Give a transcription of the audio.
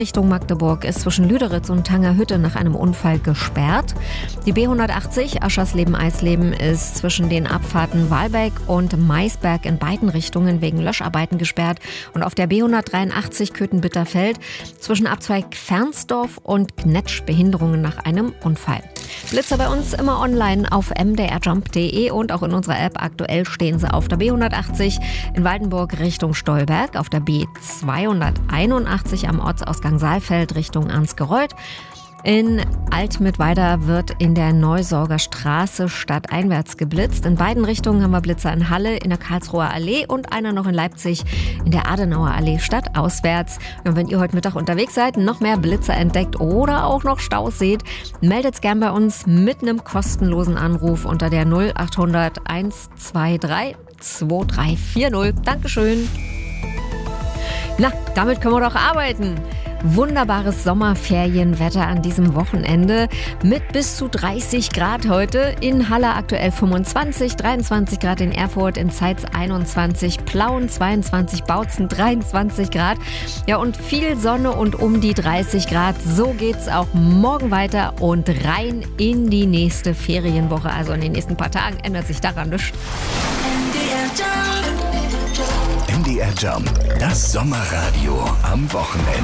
Richtung Magdeburg ist zwischen Lüderitz und Tangerhütte nach einem Unfall gesperrt. Die B180 Aschersleben-Eisleben ist zwischen den Abfahrten Wahlbeck und Maisberg in beiden Richtungen wegen Löscharbeiten gesperrt. Und auf der B183 Köthen-Bitterfeld zwischen Abzweig Fernsdorf und Gnetsch Behinderungen nach einem Unfall. Blitzer bei uns immer online auf mdrjump.de und auch in unserer App. Aktuell stehen sie auf der B180 in Waldenburg Richtung Stolberg, auf der B281 am Ortsausgang Saalfeld Richtung Ansgereuth. In Altmittweida wird in der Neusorger Straße stadteinwärts geblitzt. In beiden Richtungen haben wir Blitzer in Halle, in der Karlsruher Allee und einer noch in Leipzig in der Adenauer Allee stadtauswärts. Und wenn ihr heute Mittag unterwegs seid, noch mehr Blitzer entdeckt oder auch noch Staus seht, meldet's gern bei uns mit einem kostenlosen Anruf unter der 0800 123 2340. Dankeschön. Na, damit können wir doch arbeiten. Wunderbares Sommerferienwetter an diesem Wochenende mit bis zu 30 Grad heute. In Halle aktuell 25, 23 Grad in Erfurt, in Zeitz 21, Plauen 22, Bautzen 23 Grad. Ja, und viel Sonne und um die 30 Grad. So geht's auch morgen weiter und rein in die nächste Ferienwoche. Also in den nächsten paar Tagen ändert sich daran nichts. MDR Jump, das Sommerradio am Wochenende.